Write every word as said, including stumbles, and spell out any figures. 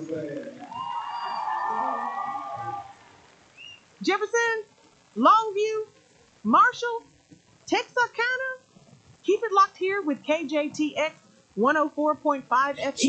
Jefferson, Longview, Marshall, Texarkana. Keep it locked here with K J T X one oh four point five F M.